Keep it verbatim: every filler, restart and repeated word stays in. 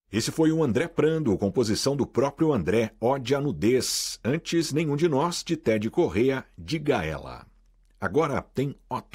Esse foi o André Prando, composição do próprio André, Ode à Nudez. Antes, Nenhum de Nós, de Ted Correa, Diga Ela. Agora tem Otto.